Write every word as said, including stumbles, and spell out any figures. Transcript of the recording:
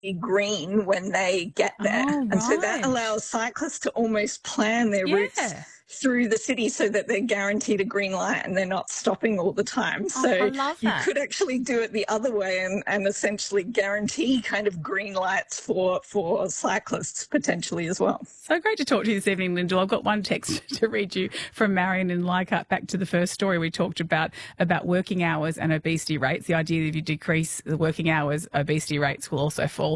green when they get there. Oh, And so that right. allows cyclists to almost plan their routes Yeah. through the city so that they're guaranteed a green light and they're not stopping all the time. Oh, I So love you that. could actually do it the other way and, and essentially guarantee kind of green lights for, for cyclists potentially as well. So great to talk to you this evening, Lyndall. I've got one text to read you from Marion in Leichhardt. Back to the first story we talked about, about working hours and obesity rates. The idea that if you decrease the working hours, obesity rates will also fall.